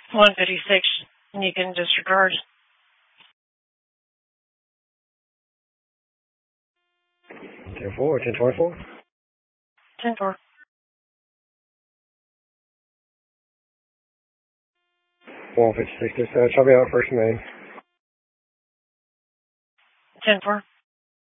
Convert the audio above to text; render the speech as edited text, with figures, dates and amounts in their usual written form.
156, and you can disregard. 10-4, 10-24. 10-4. 156, just chop me out first and main. 10-4.